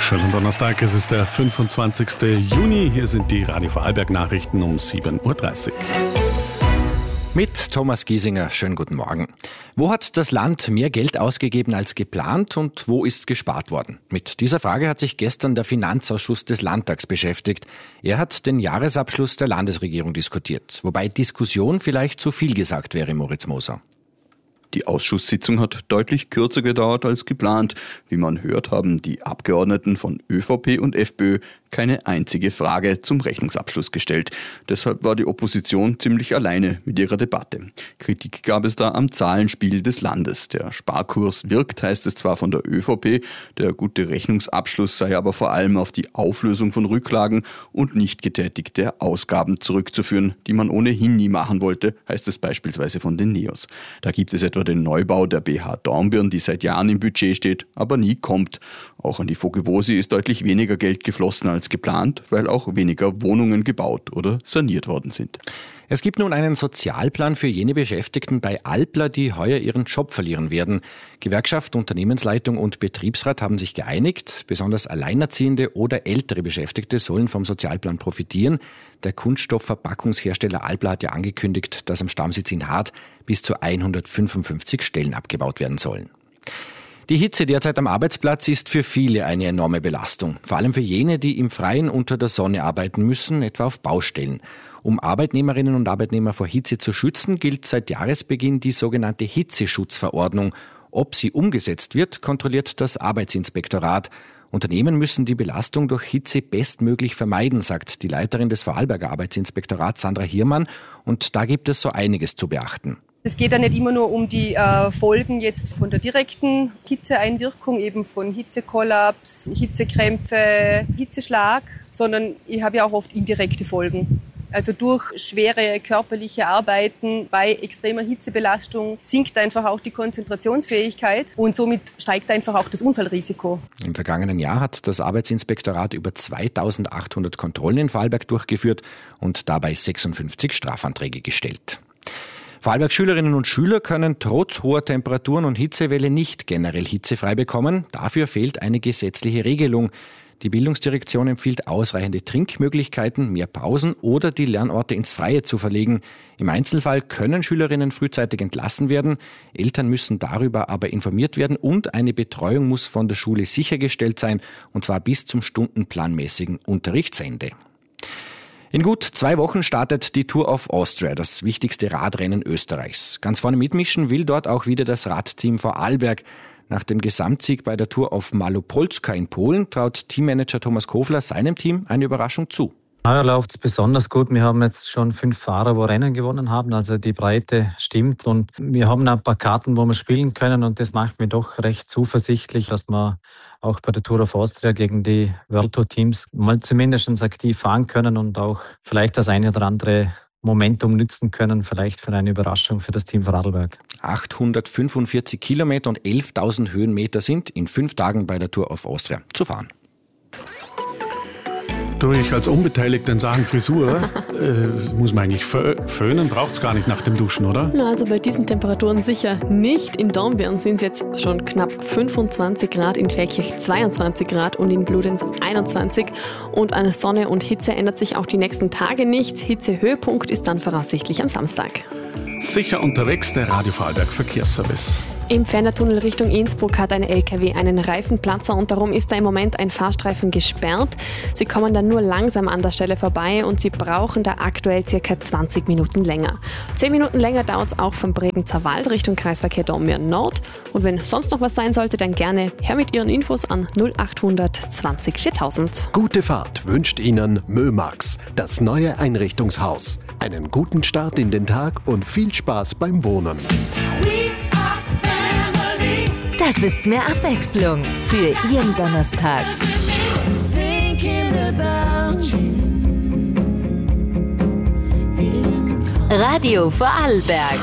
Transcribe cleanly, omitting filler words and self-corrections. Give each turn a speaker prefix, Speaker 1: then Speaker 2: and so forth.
Speaker 1: Schönen Donnerstag, es ist der 25. Juni. Hier sind die Radio Vorarlberg Nachrichten um 7.30 Uhr.
Speaker 2: Mit Thomas Giesinger, schönen guten Morgen. Wo hat das Land mehr Geld ausgegeben als geplant und wo ist gespart worden? Mit dieser Frage hat sich gestern der Finanzausschuss des Landtags beschäftigt. Er hat den Jahresabschluss der Landesregierung diskutiert. Wobei Diskussion vielleicht zu viel gesagt wäre, Moritz Moser.
Speaker 3: Die Ausschusssitzung hat deutlich kürzer gedauert als geplant. Wie man hört, haben die Abgeordneten von ÖVP und FPÖ keine einzige Frage zum Rechnungsabschluss gestellt. Deshalb war die Opposition ziemlich alleine mit ihrer Debatte. Kritik gab es da am Zahlenspiel des Landes. Der Sparkurs wirkt, heißt es zwar von der ÖVP, der gute Rechnungsabschluss sei aber vor allem auf die Auflösung von Rücklagen und nicht getätigte Ausgaben zurückzuführen, die man ohnehin nie machen wollte, heißt es beispielsweise von den NEOS. Da gibt es etwa den Neubau der BH Dornbirn, die seit Jahren im Budget steht, aber nie kommt. Auch an die Vogevosi ist deutlich weniger Geld geflossen als geplant, weil auch weniger Wohnungen gebaut oder saniert worden sind.
Speaker 2: Es gibt nun einen Sozialplan für jene Beschäftigten bei Alpla, die heuer ihren Job verlieren werden. Gewerkschaft, Unternehmensleitung und Betriebsrat haben sich geeinigt. Besonders alleinerziehende oder ältere Beschäftigte sollen vom Sozialplan profitieren. Der Kunststoffverpackungshersteller Alpla hat ja angekündigt, dass am Stammsitz in Hart bis zu 155 Stellen abgebaut werden sollen. Die Hitze derzeit am Arbeitsplatz ist für viele eine enorme Belastung. Vor allem für jene, die im Freien unter der Sonne arbeiten müssen, etwa auf Baustellen. Um Arbeitnehmerinnen und Arbeitnehmer vor Hitze zu schützen, gilt seit Jahresbeginn die sogenannte Hitzeschutzverordnung. Ob sie umgesetzt wird, kontrolliert das Arbeitsinspektorat. Unternehmen müssen die Belastung durch Hitze bestmöglich vermeiden, sagt die Leiterin des Vorarlberger Arbeitsinspektorats Sandra Hiermann. Und da gibt es so einiges zu beachten.
Speaker 4: Es geht ja nicht immer nur um die Folgen jetzt von der direkten Hitzeeinwirkung, eben von Hitzekollaps, Hitzekrämpfe, Hitzeschlag, sondern ich habe ja auch oft indirekte Folgen. Also durch schwere körperliche Arbeiten bei extremer Hitzebelastung sinkt einfach auch die Konzentrationsfähigkeit und somit steigt einfach auch das Unfallrisiko. Im
Speaker 2: vergangenen Jahr hat das Arbeitsinspektorat über 2800 Kontrollen in Vorarlberg durchgeführt und dabei 56 Strafanträge gestellt. Vorarlberg-Schülerinnen und Schüler können trotz hoher Temperaturen und Hitzewelle nicht generell hitzefrei bekommen. Dafür fehlt eine gesetzliche Regelung. Die Bildungsdirektion empfiehlt ausreichende Trinkmöglichkeiten, mehr Pausen oder die Lernorte ins Freie zu verlegen. Im Einzelfall können Schülerinnen frühzeitig entlassen werden. Eltern müssen darüber aber informiert werden und eine Betreuung muss von der Schule sichergestellt sein, und zwar bis zum stundenplanmäßigen Unterrichtsende. In gut 2 Wochen startet die Tour of Austria, das wichtigste Radrennen Österreichs. Ganz vorne mitmischen will dort auch wieder das Radteam Vorarlberg. Nach dem Gesamtsieg bei der Tour of Malopolska in Polen traut Teammanager Thomas Kofler seinem Team eine Überraschung zu.
Speaker 5: Heuer läuft es besonders gut. Wir haben jetzt schon 5 Fahrer, wo Rennen gewonnen haben. Also die Breite stimmt. Und wir haben ein paar Karten, wo wir spielen können. Und das macht mich doch recht zuversichtlich, dass wir auch bei der Tour of Austria gegen die World Tour Teams mal zumindest aktiv fahren können und auch vielleicht das eine oder andere Momentum nützen können, vielleicht für eine Überraschung für das Team Vorarlberg.
Speaker 2: 845 Kilometer und 11.000 Höhenmeter sind in 5 Tagen bei der Tour of Austria zu fahren.
Speaker 1: Durch als Unbeteiligter in Sachen Frisur muss man eigentlich föhnen, braucht es gar nicht nach dem Duschen, oder?
Speaker 6: Na, also bei diesen Temperaturen sicher nicht. In Dornbirn sind es jetzt schon knapp 25 Grad, in Tschechien 22 Grad und in Bludenz 21. Und an Sonne und Hitze ändert sich auch die nächsten Tage nichts. Hitzehöhepunkt ist dann voraussichtlich am Samstag.
Speaker 1: Sicher unterwegs, der Radio Vorarlberg Verkehrsservice.
Speaker 6: Im Fennertunnel Richtung Innsbruck hat ein LKW einen Reifenplatzer und darum ist da im Moment ein Fahrstreifen gesperrt. Sie kommen dann nur langsam an der Stelle vorbei und Sie brauchen da aktuell ca. 20 Minuten länger. 10 Minuten länger dauert es auch vom Bregenzer Wald Richtung Kreisverkehr Dornbirn Nord. Und wenn sonst noch was sein sollte, dann gerne her mit Ihren Infos an 0800 20 4000.
Speaker 7: Gute Fahrt wünscht Ihnen Mömax, das neue Einrichtungshaus. Einen guten Start in den Tag und viel Spaß beim Wohnen.
Speaker 8: Das ist mehr Abwechslung für Ihren Donnerstag. Radio Vorarlberg.